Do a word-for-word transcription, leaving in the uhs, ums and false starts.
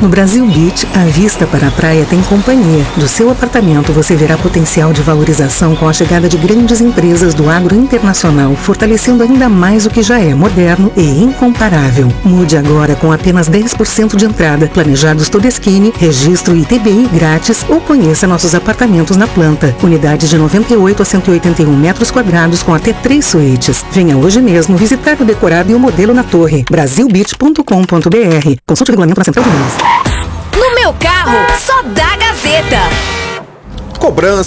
No Brasil Beach, a vista para a praia tem companhia. Do seu apartamento você verá potencial de valorização com a chegada de grandes empresas do agro internacional, fortalecendo ainda mais o que já é moderno e incomparável. Mude agora com apenas dez por cento de entrada, planejados Todeskine, registro e T B I grátis ou conheça nossos apartamentos na planta. Unidades de noventa e oito a cento e oitenta e um metros quadrados com até três suítes. Venha hoje mesmo visitar o decorado e o modelo na torre. brasil beach ponto com ponto b r. Consulte o regulamento na Central de Minas. No meu carro, só dá Gazeta. Cobrança.